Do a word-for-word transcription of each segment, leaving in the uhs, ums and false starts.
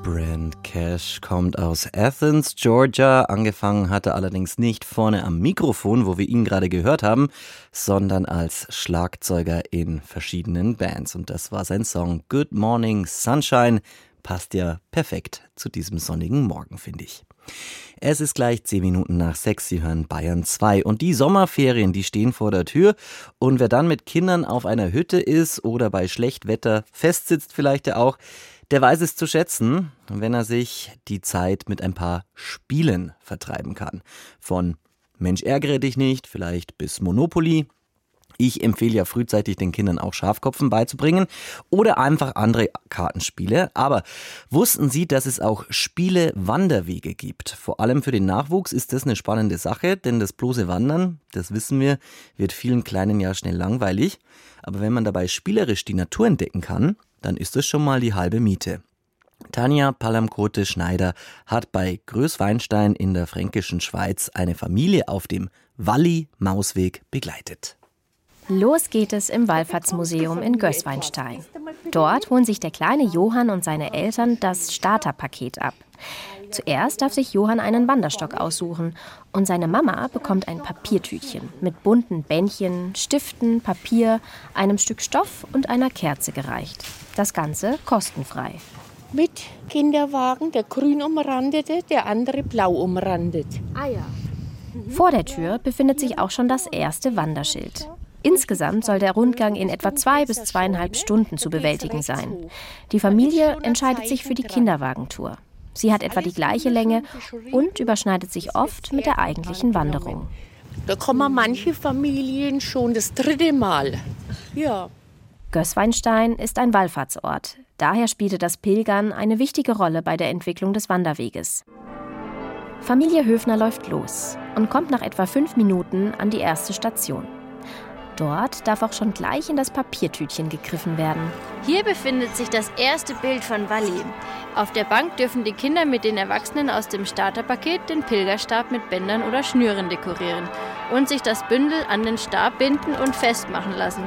Brand Cash kommt aus Athens, Georgia. Angefangen hat er allerdings nicht vorne am Mikrofon, wo wir ihn gerade gehört haben, sondern als Schlagzeuger in verschiedenen Bands. Und das war sein Song Good Morning Sunshine. Passt ja perfekt zu diesem sonnigen Morgen, finde ich. Es ist gleich zehn Minuten nach sechs, Sie hören Bayern zwei. Und die Sommerferien, die stehen vor der Tür. Und wer dann mit Kindern auf einer Hütte ist oder bei Schlechtwetter festsitzt vielleicht ja auch, der weiß es zu schätzen, wenn er sich die Zeit mit ein paar Spielen vertreiben kann. Von Mensch, ärgere dich nicht, vielleicht bis Monopoly. Ich empfehle ja frühzeitig den Kindern auch Schafkopfen beizubringen oder einfach andere Kartenspiele. Aber wussten Sie, dass es auch Spiele-Wanderwege gibt? Vor allem für den Nachwuchs ist das eine spannende Sache, denn das bloße Wandern, das wissen wir, wird vielen Kleinen ja schnell langweilig. Aber wenn man dabei spielerisch die Natur entdecken kann, dann ist das schon mal die halbe Miete. Tanja Palamkote-Schneider hat bei Größweinstein in der fränkischen Schweiz eine Familie auf dem Walli-Mausweg begleitet. Los geht es im Wallfahrtsmuseum in Gößweinstein. Dort holen sich der kleine Johann und seine Eltern das Starterpaket ab. Zuerst darf sich Johann einen Wanderstock aussuchen und seine Mama bekommt ein Papiertütchen mit bunten Bändchen, Stiften, Papier, einem Stück Stoff und einer Kerze gereicht. Das Ganze kostenfrei. Mit Kinderwagen, der grün umrandete, der andere blau umrandet. Ah ja. Vor der Tür befindet sich auch schon das erste Wanderschild. Insgesamt soll der Rundgang in etwa zwei bis zweieinhalb Stunden zu bewältigen sein. Die Familie entscheidet sich für die Kinderwagentour. Sie hat etwa die gleiche Länge und überschneidet sich oft mit der eigentlichen Wanderung. Da kommen manche Familien schon das dritte Mal. Ja. Gößweinstein ist ein Wallfahrtsort. Daher spielte das Pilgern eine wichtige Rolle bei der Entwicklung des Wanderweges. Familie Höfner läuft los und kommt nach etwa fünf Minuten an die erste Station. Dort darf auch schon gleich in das Papiertütchen gegriffen werden. Hier befindet sich das erste Bild von Walli. Auf der Bank dürfen die Kinder mit den Erwachsenen aus dem Starterpaket den Pilgerstab mit Bändern oder Schnüren dekorieren und sich das Bündel an den Stab binden und festmachen lassen.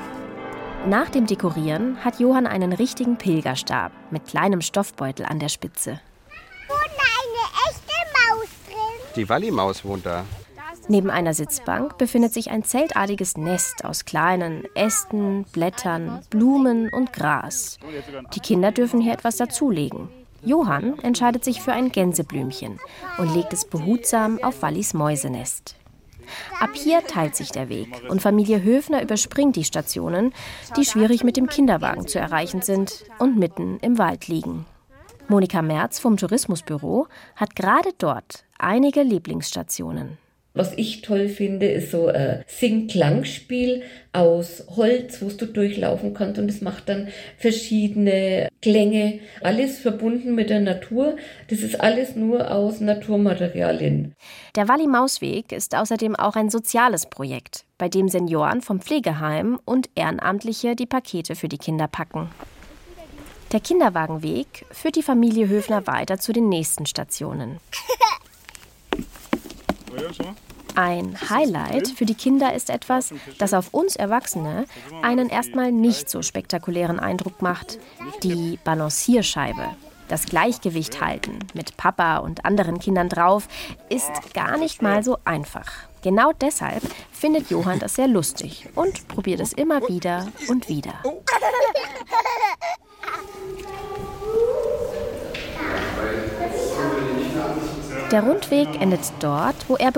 Nach dem Dekorieren hat Johann einen richtigen Pilgerstab mit kleinem Stoffbeutel an der Spitze. Wohnt da eine echte Maus drin? Die Walli-Maus wohnt da. Neben einer Sitzbank befindet sich ein zeltartiges Nest aus kleinen Ästen, Blättern, Blumen und Gras. Die Kinder dürfen hier etwas dazulegen. Johann entscheidet sich für ein Gänseblümchen und legt es behutsam auf Wallis Mäusenest. Ab hier teilt sich der Weg und Familie Höfner überspringt die Stationen, die schwierig mit dem Kinderwagen zu erreichen sind und mitten im Wald liegen. Monika Merz vom Tourismusbüro hat gerade dort einige Lieblingsstationen. Was ich toll finde, ist so ein Sing-Klang-Spiel aus Holz, wo du durchlaufen kannst und es macht dann verschiedene Klänge. Alles verbunden mit der Natur. Das ist alles nur aus Naturmaterialien. Der Walli-Mausweg ist außerdem auch ein soziales Projekt, bei dem Senioren vom Pflegeheim und Ehrenamtliche die Pakete für die Kinder packen. Der Kinderwagenweg führt die Familie Höfner weiter zu den nächsten Stationen. Ein Highlight für die Kinder ist etwas, das auf uns Erwachsene einen erstmal nicht so spektakulären Eindruck macht: die Balancierscheibe. Das Gleichgewicht halten mit Papa und anderen Kindern drauf ist gar nicht mal so einfach. Genau deshalb findet Johann das sehr lustig und probiert es immer wieder und wieder. Der Rundweg endet dort, wo er